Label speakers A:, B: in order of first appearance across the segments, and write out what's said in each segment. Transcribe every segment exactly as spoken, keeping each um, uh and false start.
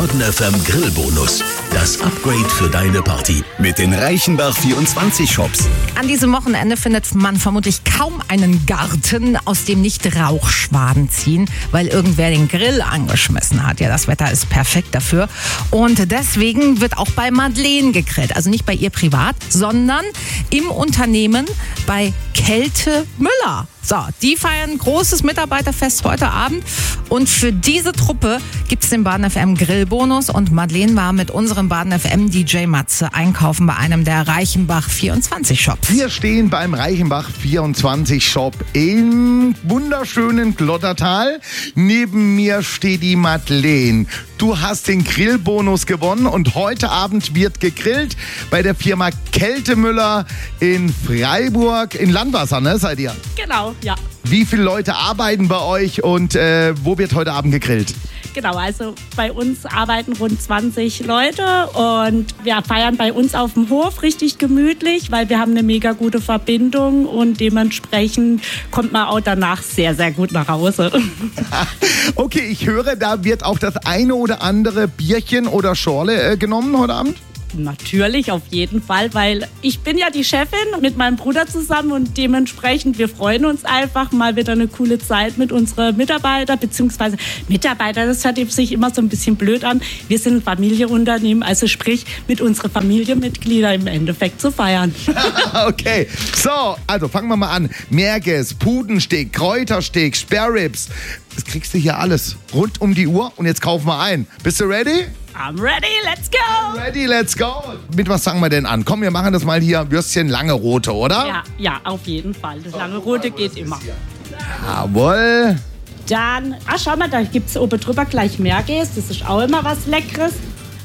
A: Baden F M Grillbonus. Das Upgrade für deine Party mit den Reichenbach vierundzwanzig Shops.
B: An diesem Wochenende findet man vermutlich kaum einen Garten, aus dem nicht Rauchschwaden ziehen, weil irgendwer den Grill angeschmissen hat. Ja, das Wetter ist perfekt dafür. Und deswegen wird auch bei Madeleine gegrillt. Also nicht bei ihr privat, sondern im Unternehmen bei Kälte Müller. So, die feiern ein großes Mitarbeiterfest heute Abend. Und für diese Truppe gibt es den Baden F M Grillbonus. Und Madeleine war mit unserem Baden F M D J Matze einkaufen bei einem der Reichenbach vierundzwanzig Shops.
C: Wir stehen beim Reichenbach vierundzwanzig Shop im wunderschönen Glottertal. Neben mir steht die Madeleine. Du hast den Grillbonus gewonnen und heute Abend wird gegrillt bei der Firma Kältemüller in Freiburg. In Landwasser, ne, seid ihr?
D: Genau, ja.
C: Wie viele Leute arbeiten bei euch und äh, wo wird heute Abend gegrillt?
D: Genau, also bei uns arbeiten rund zwanzig Leute und wir feiern bei uns auf dem Hof richtig gemütlich, weil wir haben eine mega gute Verbindung und dementsprechend kommt man auch danach sehr, sehr gut nach Hause.
C: Okay, ich höre, da wird auch das eine oder andere Bierchen oder Schorle äh, genommen heute Abend?
D: Natürlich, auf jeden Fall, weil ich bin ja die Chefin mit meinem Bruder zusammen und dementsprechend, wir freuen uns einfach mal wieder eine coole Zeit mit unseren Mitarbeitern, beziehungsweise Mitarbeiter, das hört sich immer so ein bisschen blöd an. Wir sind ein Familienunternehmen, also sprich mit unseren Familienmitgliedern im Endeffekt zu feiern.
C: Okay, so, also fangen wir mal an. Merges, Pudensteak, Kräutersteak, Spareribs, das kriegst du hier alles rund um die Uhr und jetzt kaufen wir ein. Bist du ready?
D: I'm ready, let's go!
C: Ready, let's go! Mit was fangen wir denn an? Komm, wir machen das mal hier, Würstchen lange rote, oder?
D: Ja, ja, auf jeden Fall. Das lange rote geht immer.
C: Jawohl.
D: Dann, ach schau mal, da gibt es oben drüber gleich Merguez. Das ist auch immer was Leckeres.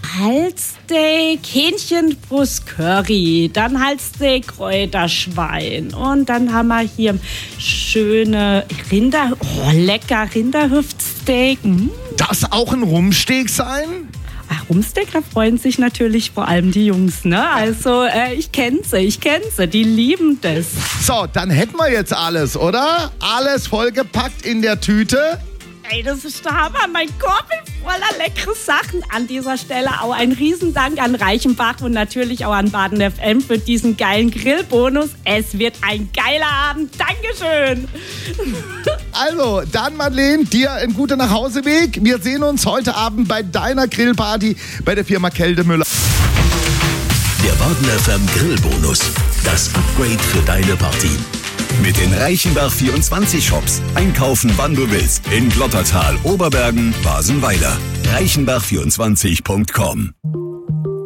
D: Halssteak, Hähnchenbrust, Curry, dann Halssteak, Kräuterschwein und dann haben wir hier schöne Rinder, oh lecker Rinderhüftsteak. Mm.
C: Darf auch ein Rumsteak sein?
D: Ach, Rumsteak, da freuen sich natürlich vor allem die Jungs, ne? Also äh, ich kenne sie, ich kenne sie, die lieben das.
C: So, dann hätten wir jetzt alles, oder? Alles vollgepackt in der Tüte.
D: Ey, das ist der Hammer. Mein Korb ist voller leckere Sachen. An dieser Stelle auch ein Riesendank an Reichenbach und natürlich auch an Baden F M für diesen geilen Grillbonus. Es wird ein geiler Abend. Dankeschön.
C: Also, dann Madeleine, dir ein guter Nachhauseweg. Wir sehen uns heute Abend bei deiner Grillparty bei der Firma Kältemüller.
A: Der Baden F M Grillbonus. Das Upgrade für deine Party. Mit den Reichenbach vierundzwanzig Shops. Einkaufen, wann du willst. In Glottertal, Oberbergen, Basenweiler. reichenbach vierundzwanzig punkt com